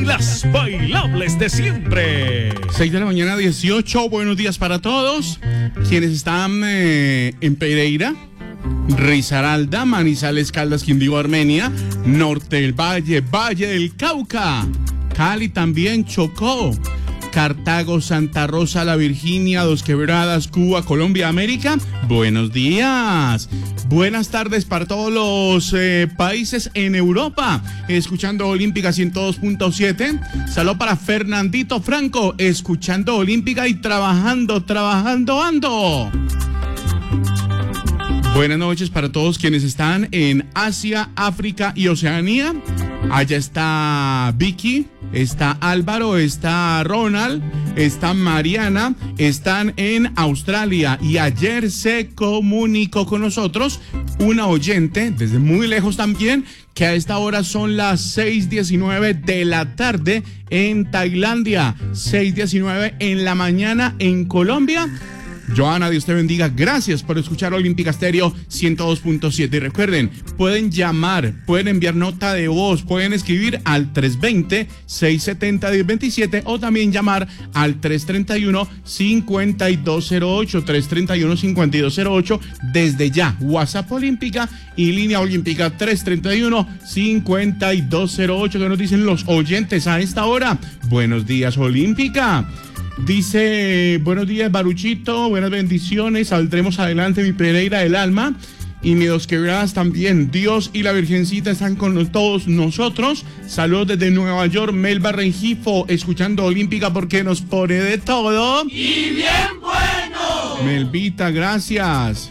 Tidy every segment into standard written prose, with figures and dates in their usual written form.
las bailables de siempre. 6 de la mañana, 18. Buenos días para todos. Quienes están en Pereira, Risaralda, Manizales, Caldas, Quindío, Armenia, Norte del Valle, Valle del Cauca, Cali también, Chocó, Cartago, Santa Rosa, La Virginia, Dos Quebradas, Cuba, Colombia, América. Buenos días. Buenas tardes para todos los países en Europa, escuchando Olímpica 102.7. Saludo para Fernandito Franco, escuchando Olímpica y trabajando ando. Buenas noches para todos quienes están en Asia, África y Oceanía. Allá está Vicky, está Álvaro, está Ronald, está Mariana, están en Australia. Y ayer se comunicó con nosotros una oyente desde muy lejos también, que a esta hora son las 6:19 de la tarde en Tailandia, 6:19 en la mañana en Colombia. Joana, Dios te bendiga. Gracias por escuchar Olímpica Estéreo 102.7. Y recuerden, pueden llamar, pueden enviar nota de voz, pueden escribir al 320-670-1027 o también llamar al 331-5208, 331-5208 desde ya. WhatsApp Olímpica y línea Olímpica 331-5208. ¿Qué nos dicen los oyentes a esta hora? Buenos días, Olímpica. Dice, buenos días, Baruchito, buenas bendiciones, saldremos adelante, mi Pereira del alma y mi Dos Quebradas también. Dios y la Virgencita están con todos nosotros. Saludos desde Nueva York, Melba Rengifo, escuchando Olímpica porque nos pone de todo. ¡Y bien bueno! Melvita, gracias.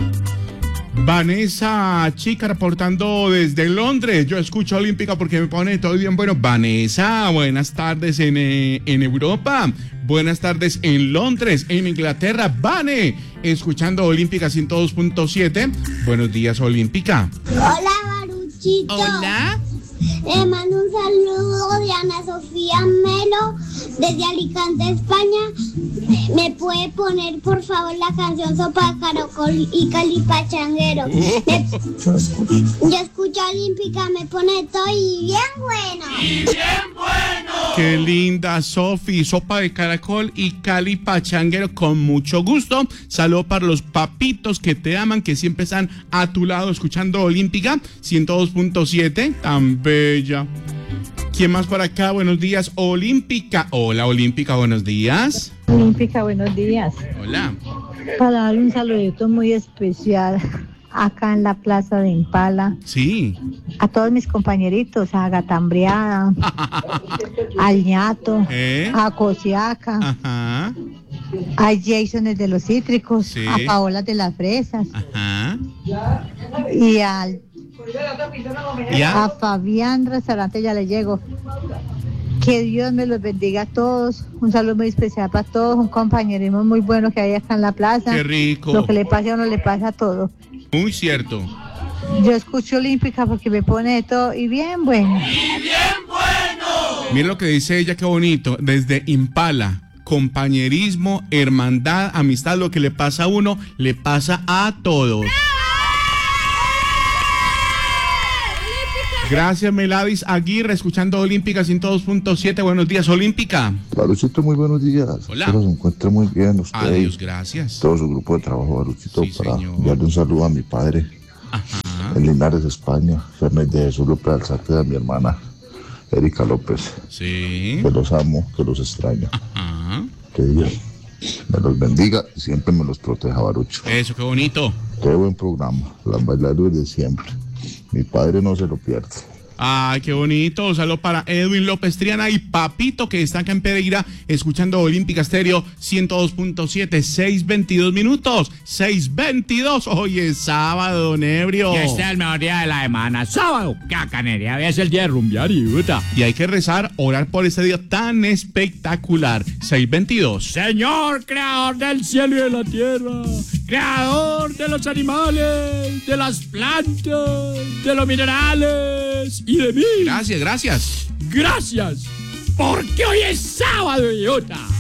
Vanessa Chica reportando desde Londres. Yo escucho Olímpica porque me pone todo bien bueno. Vanessa, buenas tardes en Europa. Buenas tardes en Londres, en Inglaterra. Vane, escuchando Olímpica 102.7. Buenos días, Olímpica. Hola, Baruchito. Hola. Le mando un saludo de Ana Sofía Melo desde Alicante, España. ¿Me puede poner, por favor, la canción Sopa de Caracol y Calipachanguero? Yo escucho Olímpica, me pone todo y bien bueno. ¡Y bien bueno! Qué linda, Sofi. Sopa de caracol y Cali Pachanguero, con mucho gusto. Saludos para los papitos que te aman, que siempre están a tu lado escuchando Olímpica 102.7. Tan bella. ¿Quién más por acá? Buenos días, Olímpica. Hola, Olímpica, buenos días. Olímpica, buenos días. Hola. Para darle un saludito muy especial acá en la plaza de Impala. Sí. A todos mis compañeritos, a Gatambreada, al ñato, a Cosiaca, Ajá. a Jason de los Cítricos, Sí. a Paola de las Fresas, Ajá. y ¿Ya? a Fabián Restaurante, ya le llego. Que Dios me los bendiga a todos. Un saludo muy especial para todos. Un compañerismo muy bueno que hay acá en la plaza. Qué rico. Lo que le pase a uno le pasa a todo. Muy cierto. Yo escucho Olímpica porque me pone de todo y bien bueno. ¡Y bien bueno! Mira lo que dice ella, qué bonito. Desde Impala. Compañerismo, hermandad, amistad, lo que le pasa a uno, le pasa a todos. Gracias, Meladis Aguirre, escuchando Olímpica 102.7. Buenos días, Olímpica. Baruchito, muy buenos días. Hola. Espero se encuentre muy bien usted. Adiós, y gracias. todo su grupo de trabajo, Baruchito, Sí, para señor. enviarle un saludo a mi padre Ajá. en Linares, España. Fernández de Jesús López Alzate, a mi hermana Erika López. Sí. Que los amo, que los extraño. Ajá. Que Dios me los bendiga y siempre me los proteja, Barucho. Eso, qué bonito. Qué buen programa, las bailaduras de siempre. Mi padre no se lo pierde. Ay, qué bonito. Saludos para Edwin López Triana y Papito, que está acá en Pereira, escuchando Olímpica Estéreo 102.7, 6:22 minutos. 6:22. Hoy es sábado, Nebrio. Y este es el mejor día de la semana, sábado. Cacanería, es el día de rumbear y puta. Y hay que rezar, orar por este día tan espectacular. 6:22. Señor, creador del cielo y de la tierra, creador de los animales, de las plantas, de los minerales y de mí. Gracias, gracias. Gracias, porque hoy es sábado, idiota.